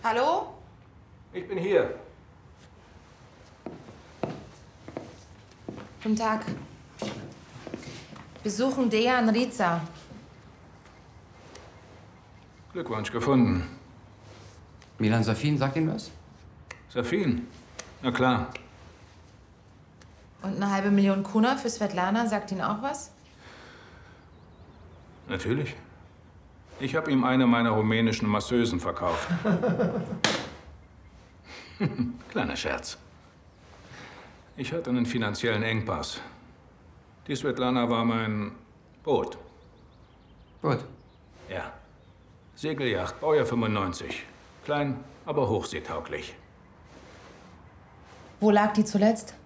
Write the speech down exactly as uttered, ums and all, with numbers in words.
Hallo? Ich bin hier. Guten Tag. Wir suchen Dejan Riza. Glückwunsch gefunden. Milan Safin, sagt Ihnen was? Safin? Na klar. Und eine halbe Million Kuna für Svetlana, sagt Ihnen auch was? Natürlich. Ich habe ihm eine meiner rumänischen Masseusen verkauft. Kleiner Scherz. Ich hatte einen finanziellen Engpass. Die Svetlana war mein Boot. Gut. Ja. Segelyacht, Baujahr fünfundneunzig. Klein, aber hochseetauglich. Wo lag die zuletzt?